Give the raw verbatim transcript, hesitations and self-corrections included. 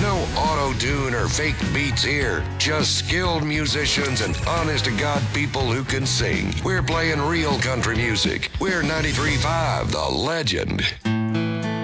No auto-tune or fake beats here. Just skilled musicians and honest-to-God people who can sing. We're playing real country music. We're ninety-three point five, The Legend.